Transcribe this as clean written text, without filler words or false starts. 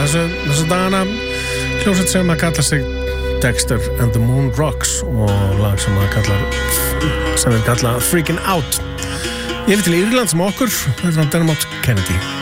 þessu dagana hljómsveit sem að kalla sig Dexter and the Moon Rocks og lag sem þeir kalla Freaking Out. Yfir til Írland sem okkur, þetta er Dermot Kennedy.